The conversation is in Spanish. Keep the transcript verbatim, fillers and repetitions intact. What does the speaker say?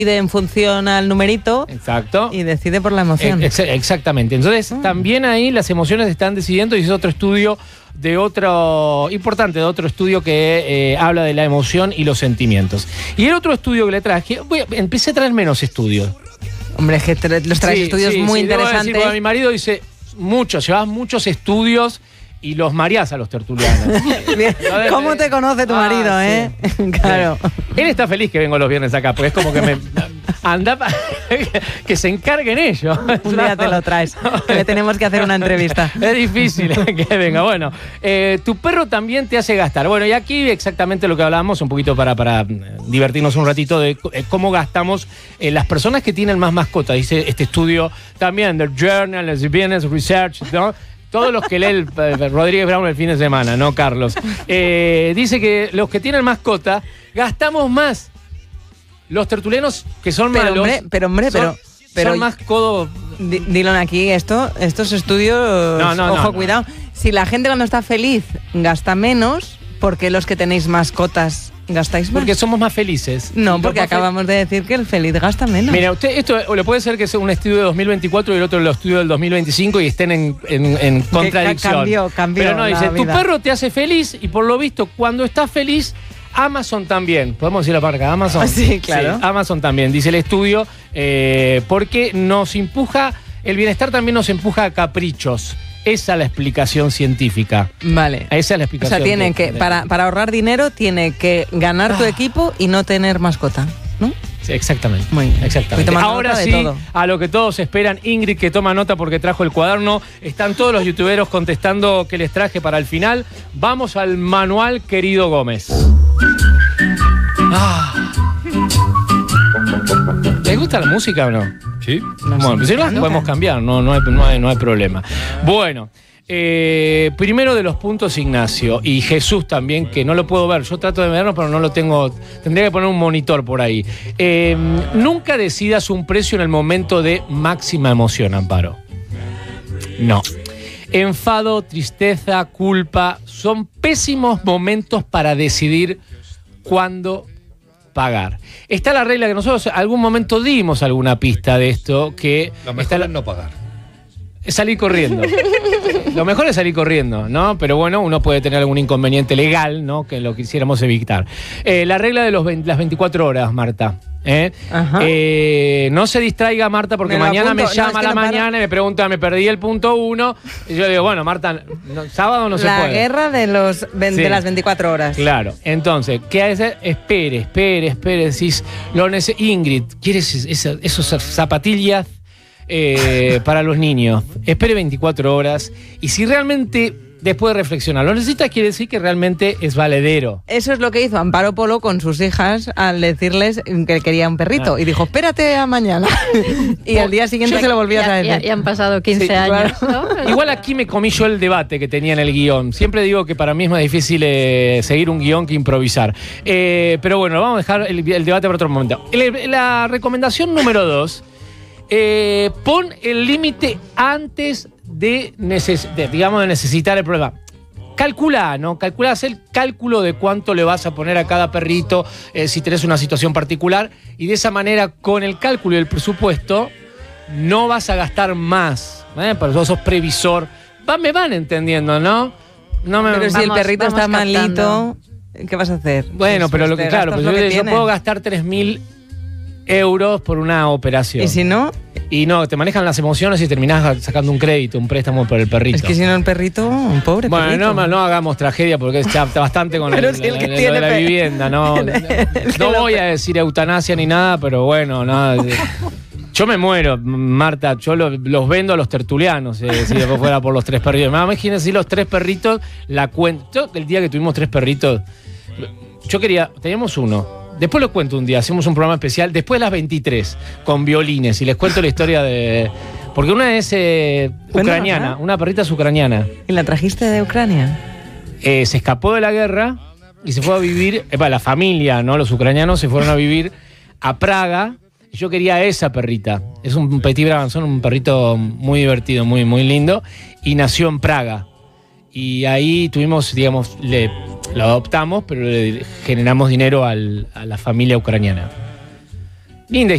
decide en función al numerito. Exacto. Y decide por la emoción. Ex exactamente. Entonces, mm. también ahí las emociones están decidiendo, y es otro estudio de otro importante, de otro estudio que eh, habla de la emoción y los sentimientos. Y el otro estudio que le traje, voy a, empecé a traer menos estudios. Hombre, es que te, los traes sí, estudios sí, muy sí, interesantes. Debo decir, mi marido dice, muchos, llevas muchos estudios y los mareás a los tertulianos. ¿Cómo te conoce tu marido, ah, eh? Sí. Claro. Sí. Él está feliz que vengo los viernes acá, porque es como que me... Anda, que se encarguen ellos. Un día te lo traes, que le tenemos que hacer una entrevista. Es difícil que venga. Bueno, eh, tu perro también te hace gastar. Bueno, y aquí exactamente lo que hablábamos, un poquito para, para divertirnos un ratito, de cómo gastamos eh, las personas que tienen más mascotas. Dice este estudio también, del Journal, el Business Research, ¿no? Todos los que lee el, eh, Rodríguez Brown el fin de semana, ¿no, Carlos? Eh, dice que los que tienen mascota gastamos más. Los tertulianos que son pero malos. Hombre, pero hombre, son, pero, pero. Son más codo. Dylan, aquí, esto, estos estudios. No, no, ojo, no, cuidado. No. Si la gente cuando está feliz gasta menos, ¿por qué los que tenéis mascotas gastáis más? Porque somos más felices. No, porque acabamos de decir que el feliz gasta menos. Mira, usted, esto le puede ser que sea un estudio de dos mil veinticuatro y el otro el estudio del dos mil veinticinco y estén en, en, en contradicción. Cambió, cambió. Pero no, dice, vida. tu perro te hace feliz y por lo visto, cuando estás feliz, Amazon también. ¿Podemos decir la marca? Amazon. Sí, claro. Sí, Amazon también, dice el estudio, eh, porque nos empuja, el bienestar también nos empuja a caprichos. Esa es la explicación científica. Vale. Esa es la explicación. O sea, tienen que, que para, para ahorrar dinero, tiene que ganar ah. tu equipo y no tener mascota, ¿no? Sí, exactamente. Muy bien. Exactamente. Ahora sí, todo. A lo que todos esperan, Ingrid, que toma nota porque trajo el cuaderno. Están todos los youtuberos contestando que les traje para el final. Vamos al manual, querido Gómez. Ah. ¿Les gusta la música o no? Sí. No, bueno, si no, podemos cambiar, no, no, hay, no, hay, no hay problema. Bueno, eh, primero de los puntos, Ignacio, y Jesús también, que no lo puedo ver. Yo trato de verlo, pero no lo tengo. Tendría que poner un monitor por ahí. Eh, nunca decidas un precio en el momento de máxima emoción, Amparo. No. Enfado, tristeza, culpa, son pésimos momentos para decidir cuándo pagar. Está la regla que nosotros en algún momento dimos alguna pista de esto, que lo mejor está la... es no pagar. Es salir corriendo. Lo mejor es salir corriendo, ¿no? Pero bueno, uno puede tener algún inconveniente legal, ¿no? Que lo quisiéramos evitar. Eh, la regla de los veinte, las veinticuatro horas, Marta. ¿Eh? Eh, no se distraiga, Marta, porque me mañana apunto. me llama no, es que a la no mañana para... y me pregunta, me perdí el punto uno. Y yo digo, bueno, Marta, no, sábado no la se puede. La guerra de, los, de sí. las veinticuatro horas. Claro. Entonces, ¿qué hace? Espere, espere, espere. Decís, lo nece... Ingrid, ¿quieres esa, esos zapatillas eh, para los niños? Espere veinticuatro horas. Y si realmente... después de reflexionar, lo necesitas, quiere decir que realmente es valedero. Eso es lo que hizo Amparo Polo con sus hijas al decirles que quería un perrito. Ah. Y dijo, espérate a mañana. Y al día siguiente se lo volvías ya, a decir. Ya, ya han pasado quince sí, años. Claro. ¿No? Igual aquí me comí yo el debate que tenía en el guión. Siempre digo que para mí es más difícil eh, seguir un guión que improvisar. Eh, pero bueno, vamos a dejar el, el debate para otro momento. El, la recomendación número dos, eh, pon el límite antes De, neces de, digamos, de necesitar el problema. Calcula, ¿no? Calcula, haz el cálculo de cuánto le vas a poner a cada perrito eh, si tenés una situación particular, y de esa manera, con el cálculo y el presupuesto, no vas a gastar más. ¿eh? Por eso sos previsor. Va, me van entendiendo, ¿no? no me, pero vamos, si el perrito está malito, ¿qué vas a hacer? Bueno, pues, pero lo que, claro, pues yo, que yo puedo gastar tres mil euros por una operación. ¿Y si no? Y no, te manejan las emociones y terminás sacando un crédito, un préstamo por el perrito. Es que si no, el perrito, un pobre bueno, perrito. Bueno, no, no hagamos tragedia porque es bastante con el, si el el, el, tiene lo de la vivienda, ¿no? No voy a decir eutanasia ni nada, pero bueno, nada. Yo me muero, Marta, yo lo, los vendo a los tertulianos, eh, si después fuera por los tres perritos. Imagínense si los tres perritos, la cuento. Yo, el día que tuvimos tres perritos, yo quería, teníamos uno. Después lo cuento un día, hacemos un programa especial, después de las veintitrés, con violines, y les cuento la historia de... Porque una es eh, ucraniana, una perrita es ucraniana. ¿Y la trajiste de Ucrania? Eh, se escapó de la guerra y se fue a vivir, eh, la familia, ¿no? Los ucranianos se fueron a vivir a Praga, y yo quería a esa perrita. Es un petit brabanzón, un perrito muy divertido, muy, muy lindo, y nació en Praga. Y ahí tuvimos, digamos, le, lo adoptamos, pero le generamos dinero al, a la familia ucraniana. Linda